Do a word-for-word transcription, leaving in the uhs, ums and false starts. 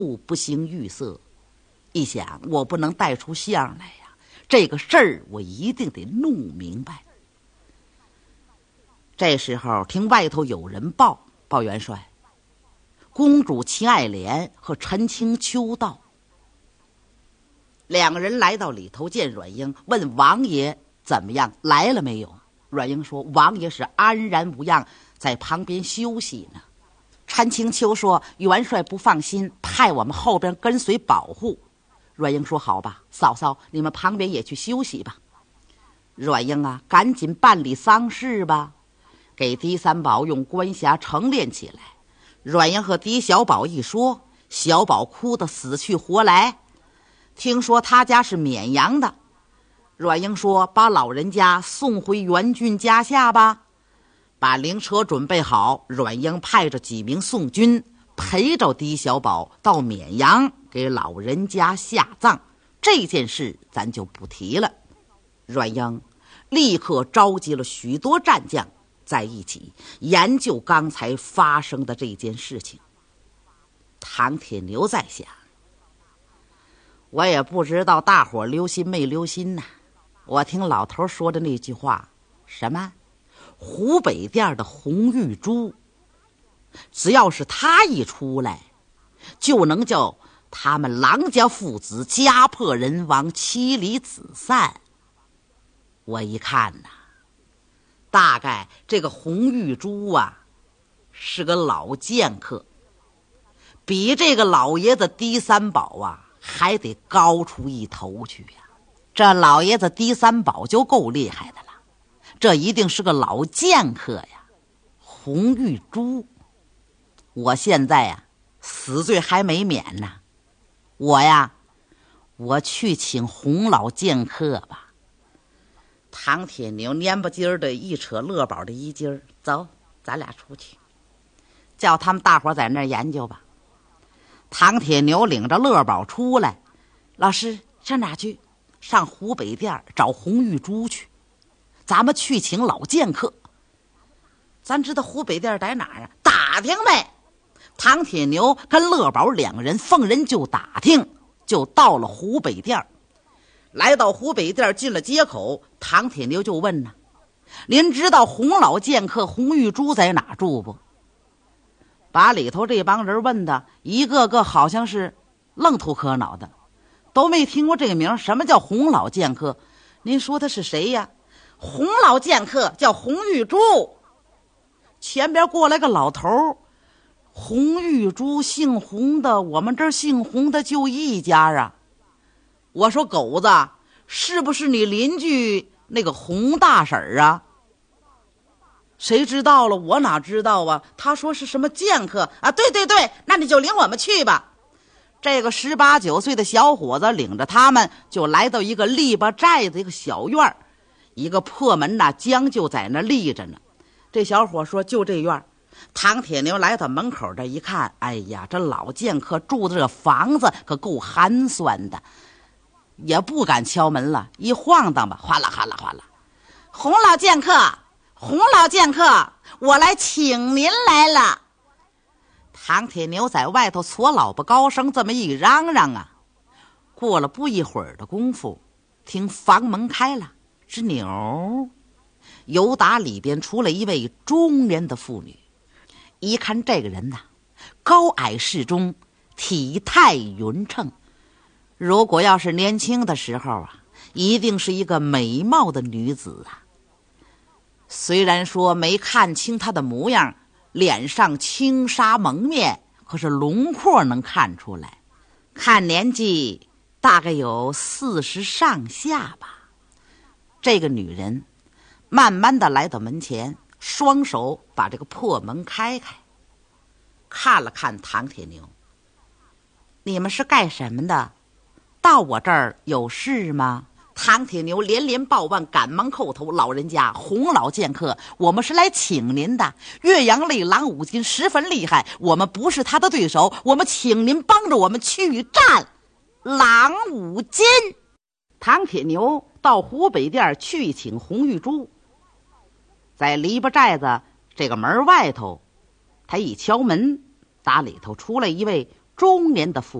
不形于色。一想，我不能带出相来呀，这个事儿我一定得弄明白。这时候听外头有人报，报元帅，公主秦爱莲和陈清秋到。两个人来到里头见阮英，问王爷怎么样，来了没有？阮英说王爷是安然无恙，在旁边休息呢。陈清秋说元帅不放心，派我们后边跟随保护。阮英说好吧，嫂嫂你们旁边也去休息吧。阮英啊，赶紧办理丧事吧，给狄三宝用官匣成殓起来。阮英和狄小宝一说，小宝哭得死去活来。听说他家是绵阳的，阮英说把老人家送回元军家下吧。把灵车准备好，阮英派着几名宋军陪着狄小宝到绵阳给老人家下葬。这件事咱就不提了。阮英立刻召集了许多战将在一起研究刚才发生的这件事情。唐铁牛在想，我也不知道大伙留心没留心呐、啊。我听老头说的那句话，什么湖北店的红玉珠，只要是他一出来，就能叫他们郎家父子家破人亡，妻离子散。我一看呐、啊，大概这个红玉珠啊是个老剑客，比这个老爷子狄三宝啊还得高出一头去呀、啊！这老爷子狄三宝就够厉害的了，这一定是个老剑客呀！红玉珠，我现在呀死罪还没免呢，我呀我去请洪老剑客吧。唐铁牛蔫不唧儿的一扯乐宝的衣襟儿，走，咱俩出去，叫他们大伙在那儿研究吧。唐铁牛领着乐宝出来，老师上哪去？上湖北店找红玉珠去，咱们去请老剑客。咱知道湖北店在哪儿啊？打听呗。唐铁牛跟乐宝两个人奉人就打听，就到了湖北店。来到湖北店，进了街口，唐铁牛就问呢：您知道洪老剑客红玉珠在哪住不？把里头这帮人问的一个个好像是愣头磕脑的，都没听过这个名。什么叫洪老剑客？您说的是谁呀？洪老剑客叫洪玉珠。前边过来个老头，洪玉珠姓洪的，我们这儿姓洪的就一家啊。我说狗子，是不是你邻居那个洪大婶啊？谁知道了？我哪知道啊？他说是什么剑客啊？对对对，那你就领我们去吧。这个十八九岁的小伙子领着他们就来到一个篱笆寨子一个小院，一个破门呐、啊，将就在那立着呢。这小伙说就这院。唐铁牛来到门口这一看，哎呀，这老剑客住的这房子可够寒酸的，也不敢敲门了，一晃荡吧，哗啦哗啦哗啦。洪老剑客，洪老剑客，我来请您来了。唐铁牛在外头搓老婆高声这么一嚷嚷啊，过了不一会儿的功夫，听房门开了，吱扭，由打里边出来一位中年的妇女。一看这个人呐、啊，高矮适中，体态匀称，如果要是年轻的时候啊，一定是一个美貌的女子啊。虽然说没看清她的模样，脸上轻纱蒙面，可是轮廓能看出来，看年纪大概有四十上下吧。这个女人慢慢的来到门前，双手把这个破门开开，看了看唐铁牛，你们是干什么的？到我这儿有事吗？唐铁牛连连抱腕，赶忙叩头，老人家，洪老剑客，我们是来请您的。岳阳内郎五金十分厉害，我们不是他的对手，我们请您帮着我们去战郎五金。唐铁牛到湖北店去请洪玉珠，在篱笆寨子这个门外头，他一敲门，打里头出来一位中年的妇